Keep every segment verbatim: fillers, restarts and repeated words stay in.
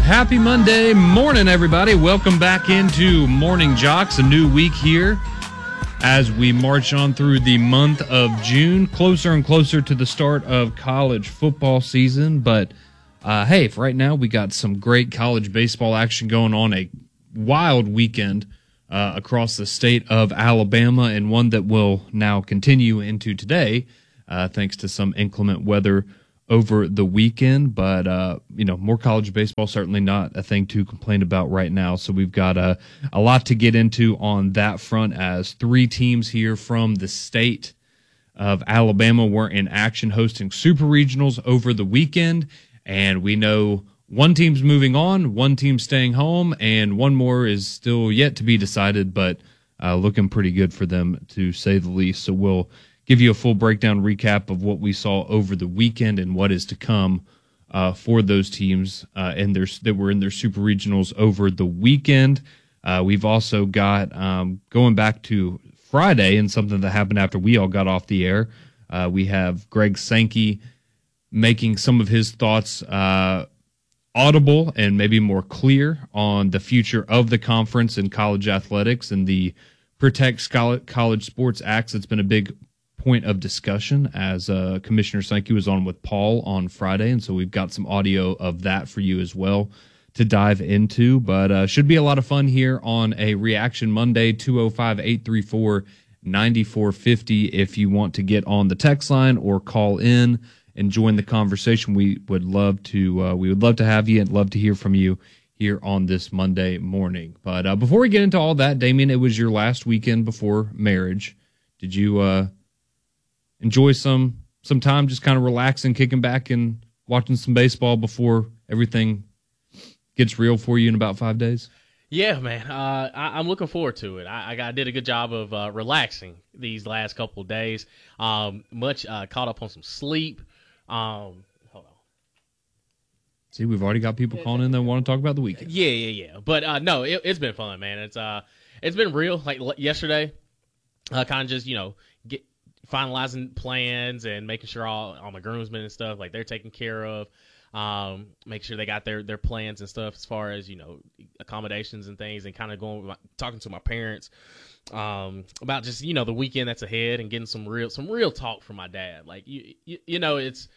Happy Monday morning, everybody. Welcome back into Morning Jocks, a new week here as we march on through the month of June, closer and closer to the start of college football season. But, uh, hey, for right now, we got some great college baseball action going on, a wild weekend uh, across the state of Alabama, and one that will now continue into today, uh, thanks to some inclement weather over the weekend. But, uh, you know, more college baseball, certainly not a thing to complain about right now. So we've got a, a lot to get into on that front, as three teams here from the state of Alabama were in action hosting super regionals over the weekend. And we know one team's moving on, one team's staying home, and one more is still yet to be decided, but uh, looking pretty good for them, to say the least. So we'll give you a full breakdown recap of what we saw over the weekend and what is to come uh, for those teams uh, and their, that were in their super regionals over the weekend. Uh, we've also got, um, going back to Friday, and something that happened after we all got off the air, uh, we have Greg Sankey making some of his thoughts uh, audible and maybe more clear on the future of the conference and college athletics and the Protect College Sports Acts. It's been a big point of discussion, as uh, Commissioner Sankey was on with Paul on Friday, and so we've got some audio of that for you as well to dive into. But uh, should be a lot of fun here on a Reaction Monday. Two oh five, eight three four, nine four five oh if you want to get on the text line or call in and join the conversation. We would love to uh, we would love to have you and love to hear from you here on this Monday morning. But uh, before we get into all that, Damien, it was your last weekend before marriage. Did you uh, enjoy some some time just kind of relaxing, kicking back, and watching some baseball before everything gets real for you in about five days? Yeah, man. Uh, I, I'm looking forward to it. I, I did a good job of uh, relaxing these last couple of days. Um, much uh, caught up on some sleep. Um, hold on. See, we've already got people calling in that want to talk about the weekend. Yeah, yeah, yeah. But uh, no, it, it's been fun, man. It's uh, it's been real. Like yesterday, uh, kind of just you know get. finalizing plans and making sure all, all my groomsmen and stuff, like, they're taken care of. Um, make sure they got their, their plans and stuff as far as, you know, accommodations and things, and kind of going with my, talking to my parents um, about just, you know, the weekend that's ahead, and getting some real some real talk from my dad. Like, you you, you know, it's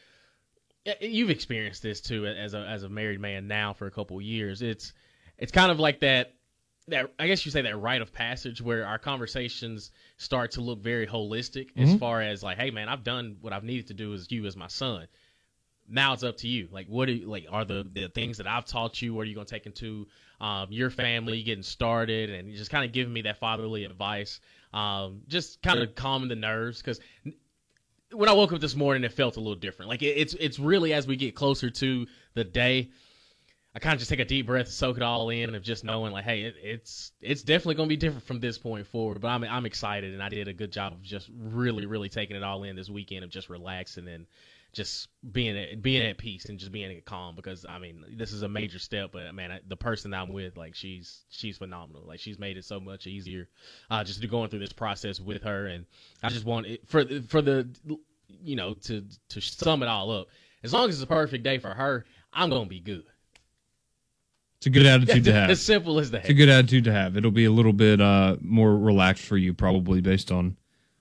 you've experienced this too as a as a married man now for a couple of years. It's it's kind of like that. That I guess you say that rite of passage where our conversations start to look very holistic, mm-hmm. as far as like, hey man, I've done what I've needed to do as you as my son. Now it's up to you. Like, what are you, like are the, the things that I've taught you? What are you going to take into um, your family getting started, and just kind of giving me that fatherly advice, um, just kind of calming the nerves. Because when I woke up this morning, it felt a little different. Like it, it's it's really as we get closer to the day, I kind of just take a deep breath, soak it all in, of just knowing, like, hey, it, it's it's definitely going to be different from this point forward. But I'm I'm excited, and I did a good job of just really, really taking it all in this weekend, of just relaxing and just being at, being at peace and just being calm. Because I mean, this is a major step, but man, I, the person that I'm with, like, she's she's phenomenal. Like, she's made it so much easier, uh, just to going through this process with her. And I just want it for for the you know to to sum it all up. As long as it's a perfect day for her, I'm gonna be good. It's a good attitude to have. As simple as that. It's a good attitude to have. It'll be a little bit uh, more relaxed for you, probably, based on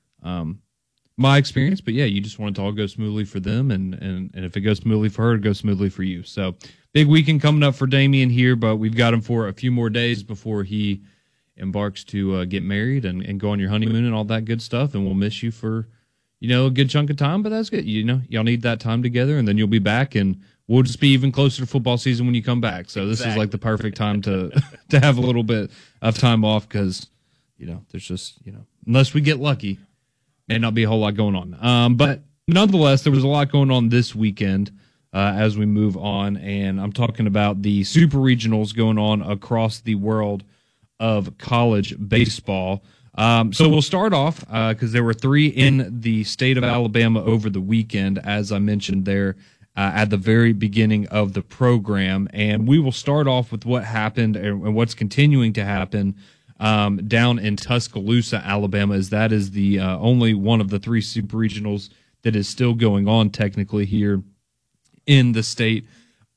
um, my experience. But, yeah, you just want it to all go smoothly for them. And, and, and if it goes smoothly for her, it goes smoothly for you. So, big weekend coming up for Damien here, but we've got him for a few more days before he embarks to uh, get married and, and go on your honeymoon and all that good stuff. And we'll miss you for, you know, a good chunk of time. But that's good. You know, y'all need that time together, and then you'll be back, and we'll just be even closer to football season when you come back. So this exactly. is like the perfect time to to have a little bit of time off, because, you know, there's just, you know, unless we get lucky, may not be a whole lot going on. Um, but nonetheless, there was a lot going on this weekend uh, as we move on, and I'm talking about the super regionals going on across the world of college baseball. Um, so we'll start off because uh, there were three in the state of Alabama over the weekend, as I mentioned there. Uh, at the very beginning of the program, and we will start off with what happened and, and what's continuing to happen um, down in Tuscaloosa, Alabama, as that is the uh, only one of the three super regionals that is still going on technically here in the state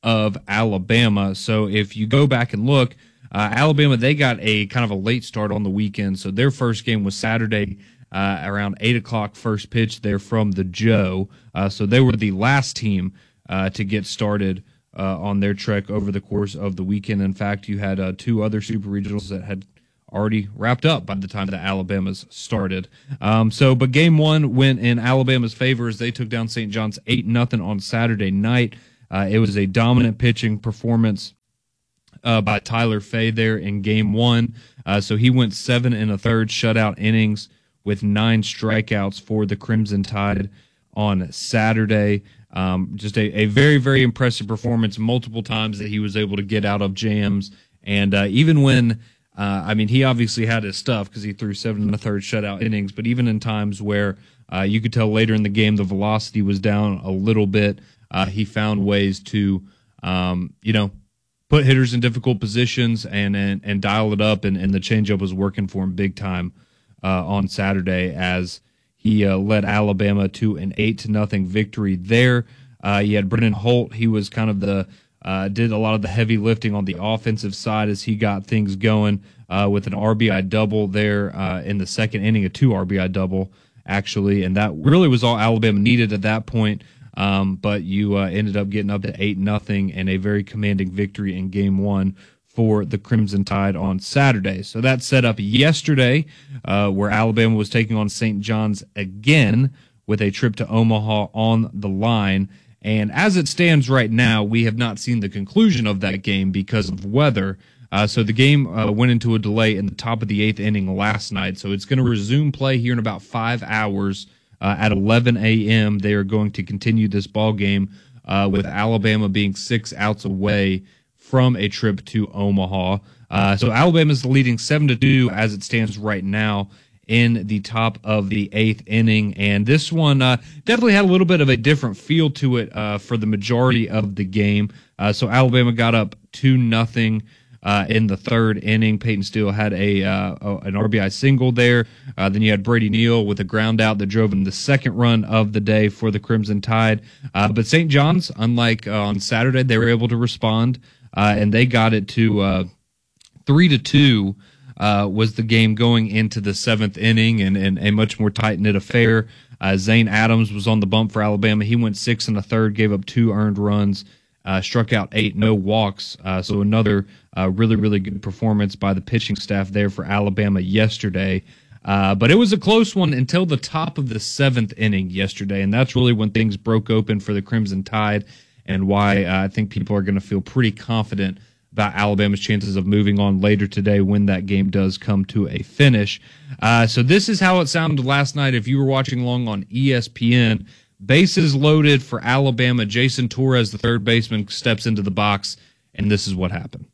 of Alabama. So if you go back and look, uh, Alabama, they got a kind of a late start on the weekend. So their first game was Saturday uh, around eight o'clock first pitch there from the Joe. Uh, so they were the last team uh, to get started uh, on their trek over the course of the weekend. In fact, you had uh, two other super regionals that had already wrapped up by the time that Alabama's started. Um, so, but game one went in Alabama's favor as they took down Saint John's eight nothing on Saturday night. Uh, it was a dominant pitching performance uh, by Tyler Fay there in game one. Uh, so he went seven and a third shutout innings with nine strikeouts for the Crimson Tide on Saturday. Um, just a, a very, very impressive performance multiple times that he was able to get out of jams. And uh, even when Uh, I mean, he obviously had his stuff because he threw seven and a third shutout innings, but even in times where uh, you could tell later in the game the velocity was down a little bit, uh, he found ways to, um, you know, put hitters in difficult positions and and, and dial it up, and, and the changeup was working for him big time uh, on Saturday as he uh, led Alabama to an eight to nothing victory there. Uh, you had Brennan Holt. He was kind of the Uh, did a lot of the heavy lifting on the offensive side as he got things going uh, with an R B I double there uh, in the second inning, a two R B I double, actually. And that really was all Alabama needed at that point. Um, but you uh, ended up getting up to eight nothing and a very commanding victory in game one for the Crimson Tide on Saturday. So that set up yesterday uh, where Alabama was taking on Saint John's again with a trip to Omaha on the line. And as it stands right now, we have not seen the conclusion of that game because of weather. Uh, so the game uh, went into a delay in the top of the eighth inning last night. So it's going to resume play here in about five hours uh, at eleven a.m. They are going to continue this ball game uh, with Alabama being six outs away from a trip to Omaha. Uh, so Alabama is leading seven to two as it stands right now in the top of the eighth inning. And this one uh, definitely had a little bit of a different feel to it uh, for the majority of the game. Uh, so Alabama got up two nothing uh, in the third inning. Peyton Steele had a, uh, an R B I single there. Uh, then you had Brady Neal with a ground out that drove in the second run of the day for the Crimson Tide. Uh, but Saint John's, unlike uh, on Saturday, they were able to respond, uh, and they got it to uh, three to two. Uh, was the game going into the seventh inning and, and a much more tight-knit affair. Uh, Zane Adams was on the bump for Alabama. He went six and a third, gave up two earned runs, uh, struck out eight, no walks. Uh, so another uh, really, really good performance by the pitching staff there for Alabama yesterday. Uh, but it was a close one until the top of the seventh inning yesterday, and that's really when things broke open for the Crimson Tide and why uh, I think people are going to feel pretty confident about Alabama's chances of moving on later today when that game does come to a finish. Uh, so this is how it sounded last night. If you were watching along on E S P N, bases loaded for Alabama. Jason Torres, the third baseman, steps into the box, and this is what happened.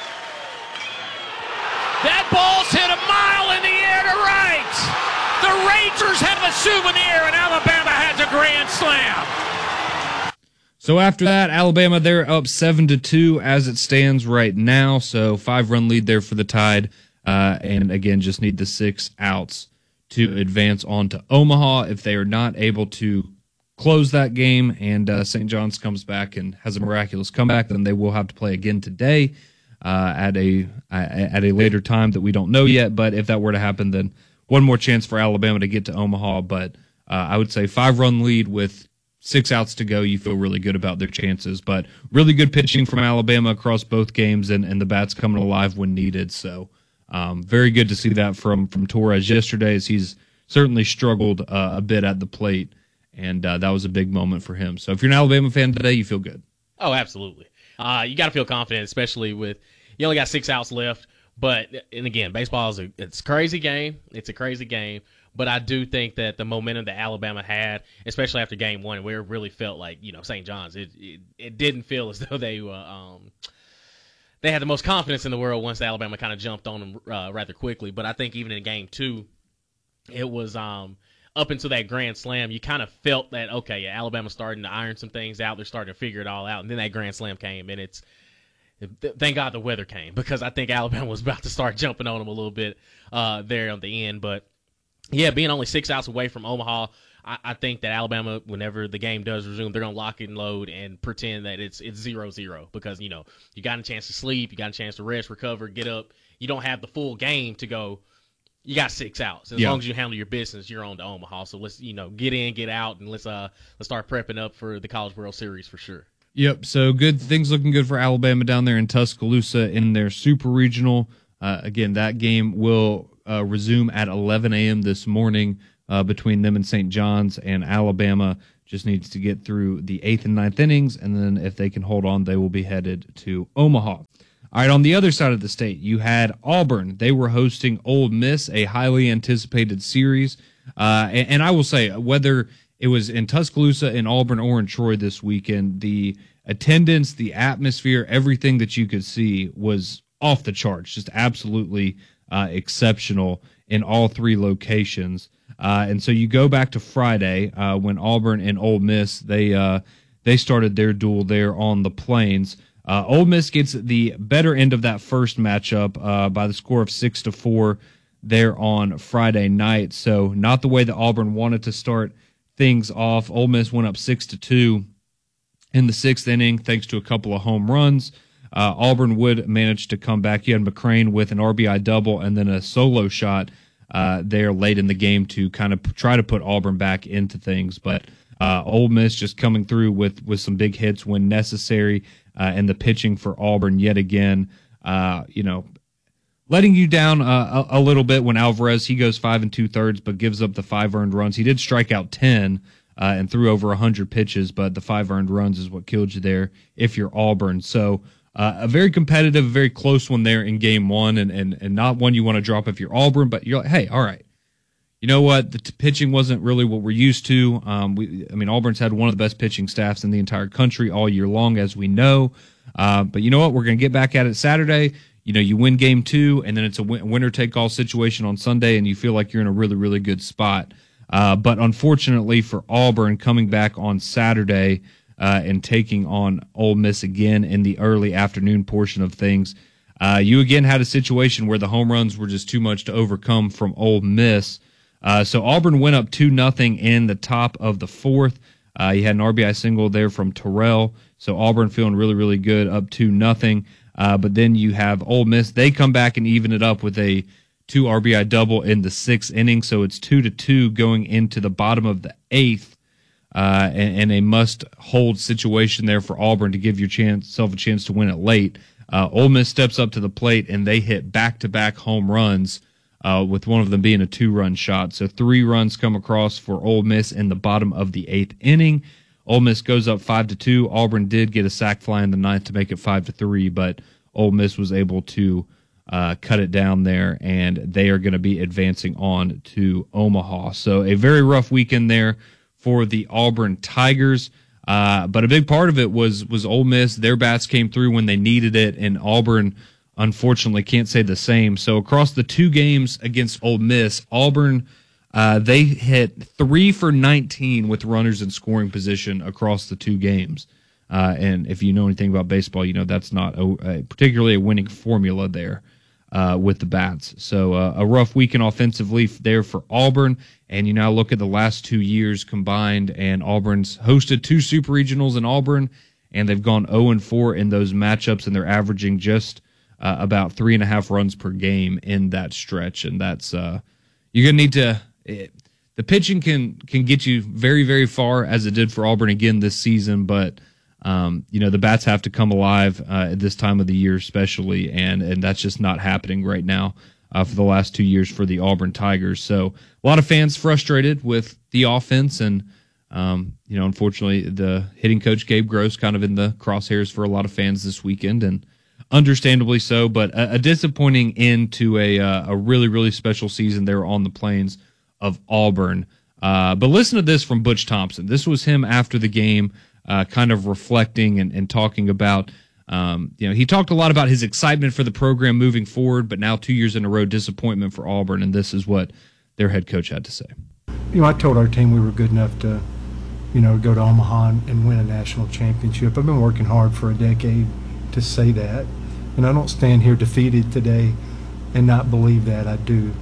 That ball's hit a mile in the air to right. The Rangers have a souvenir, and Alabama has a grand slam. So after that, Alabama, they're up seven to two as it stands right now. So five-run lead there for the Tide. Uh, and, again, just need the six outs to advance on to Omaha. If they are not able to close that game and uh, Saint John's comes back and has a miraculous comeback, then they will have to play again today uh, at a at a later time that we don't know yet. But if that were to happen, then one more chance for Alabama to get to Omaha. But uh, I would say five-run lead with six outs to go, you feel really good about their chances. But really good pitching from Alabama across both games, and, and the bats coming alive when needed. So um, very good to see that from, from Torres yesterday, as he's certainly struggled uh, a bit at the plate, and uh, that was a big moment for him. So if you're an Alabama fan today, you feel good. Oh, absolutely. Uh, you got to feel confident, especially with you only got six outs left. But, and again, baseball is a it's a crazy game. It's a crazy game. But I do think that the momentum that Alabama had, especially after game one, where it really felt like, you know, Saint John's, it it, it didn't feel as though they were, um, they had the most confidence in the world once Alabama kind of jumped on them uh, rather quickly. But I think even in game two, it was um, up until that grand slam, you kind of felt that, okay, yeah, Alabama's starting to iron some things out. They're starting to figure it all out. And then that grand slam came, and it's, thank God the weather came, because I think Alabama was about to start jumping on them a little bit uh, there on the end. But yeah, being only six outs away from Omaha, I, I think that Alabama, whenever the game does resume, they're gonna lock and load and pretend that it's it's zero zero because you know you got a chance to sleep, you got a chance to rest, recover, get up. You don't have the full game to go. You got six outs. As yeah. long as you handle your business, you're on to Omaha. So let's you know get in, get out, and let's uh let's start prepping up for the College World Series for sure. Yep. So good things looking good for Alabama down there in Tuscaloosa in their Super Regional. Uh, again, that game will uh, resume at eleven a.m. this morning uh, between them and Saint John's, and Alabama just needs to get through the eighth and ninth innings, and then if they can hold on, they will be headed to Omaha. All right, on the other side of the state, you had Auburn. They were hosting Ole Miss, a highly anticipated series. Uh, and, and I will say, whether it was in Tuscaloosa, in Auburn, or in Troy this weekend, the attendance, the atmosphere, everything that you could see was off the charts, just absolutely uh, exceptional in all three locations. Uh, and so you go back to Friday uh, when Auburn and Ole Miss, they, uh, they started their duel there on the Plains. Uh, Ole Miss gets the better end of that first matchup uh, by the score of six to four there on Friday night. So not the way that Auburn wanted to start things off. Ole Miss went up six to two in the sixth inning thanks to a couple of home runs. Uh, Auburn would manage to come back. You had McCrane with an R B I double and then a solo shot uh, there late in the game to kind of try to put Auburn back into things, but uh, Ole Miss just coming through with with some big hits when necessary. Uh, and the pitching for Auburn yet again, uh, you know, letting you down uh, a, a little bit when Alvarez, he goes five and two thirds, but gives up the five earned runs. He did strike out ten uh, and threw over one hundred pitches, but the five earned runs is what killed you there if you're Auburn. So uh, a very competitive, very close one there in game one, and, and, and not one you want to drop if you're Auburn, but you're like, hey, all right. You know what? The t- pitching wasn't really what we're used to. Um, we, I mean, Auburn's had one of the best pitching staffs in the entire country all year long, as we know. Uh, but you know what? We're going to get back at it Saturday. You know, you win game two, and then it's a win- winner-take-all situation on Sunday, and you feel like you're in a really, really good spot. Uh, but unfortunately for Auburn, coming back on Saturday uh, and taking on Ole Miss again in the early afternoon portion of things, uh, you again had a situation where the home runs were just too much to overcome from Ole Miss. Uh, so Auburn went up two nothing in the top of the fourth. Uh, you had an R B I single there from Terrell. So Auburn feeling really, really good, up two nothing. Uh, but then you have Ole Miss. They come back and even it up with a two R B I double in the sixth inning. So it's two to two going into the bottom of the eighth. Uh, and, and a must-hold situation there for Auburn to give yourself a chance to win it late. Uh, Ole Miss steps up to the plate, and they hit back-to-back home runs. Uh, with one of them being a two-run shot. So three runs come across for Ole Miss in the bottom of the eighth inning. Ole Miss goes up five to two. Auburn did get a sac fly in the ninth to make it five to three, but Ole Miss was able to uh, cut it down there, and they are going to be advancing on to Omaha. So a very rough weekend there for the Auburn Tigers. Uh, but a big part of it was was Ole Miss. Their bats came through when they needed it, and Auburn unfortunately can't say the same. So across the two games against Ole Miss, Auburn, uh, they hit three for nineteen with runners in scoring position across the two games. Uh, and if you know anything about baseball, you know that's not a, a particularly a winning formula there uh, with the bats. So uh, a rough weekend offensively there for Auburn. And you now look at the last two years combined, and Auburn's hosted two super regionals in Auburn, and they've gone oh and four in those matchups, and they're averaging just Uh, about three and a half runs per game in that stretch, and that's uh, you're gonna need to. It, the pitching can can get you very very far, as it did for Auburn again this season, but um, you know the bats have to come alive uh, at this time of the year, especially, and and that's just not happening right now uh, for the last two years for the Auburn Tigers. So a lot of fans frustrated with the offense, and um, you know unfortunately the hitting coach Gabe Gross kind of in the crosshairs for a lot of fans this weekend, and understandably so, but a, a disappointing end to a uh, a really, really special season there on the Plains of Auburn. Uh, but listen to this from Butch Thompson. This was him after the game, uh, kind of reflecting and, and talking about, um, you know, he talked a lot about his excitement for the program moving forward, but now two years in a row, disappointment for Auburn, and this is what their head coach had to say. You know, I told our team we were good enough to, you know, go to Omaha and, and win a national championship. I've been working hard for a decade to say that. And I don't stand here defeated today and not believe that. I do.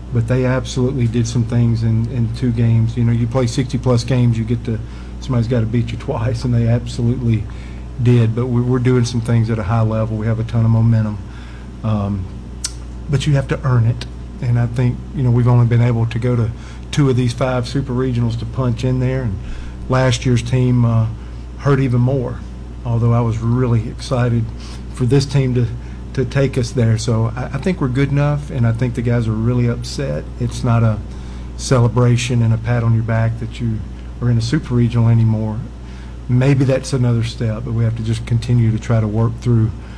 but they absolutely did some things in, in two games. You know, you play sixty plus games, you get to, somebody's got to beat you twice, and they absolutely did. But we're, we're doing some things at a high level. We have a ton of momentum. Um, but you have to earn it. And I think, you know, we've only been able to go to two of these five super regionals to punch in there. And last year's team uh, hurt even more, although I was really excited for this team to, to take us there. So I, I think we're good enough, and I think the guys are really upset. It's not a celebration and a pat on your back that you are in a super regional anymore. Maybe that's another step, but we have to just continue to try to work through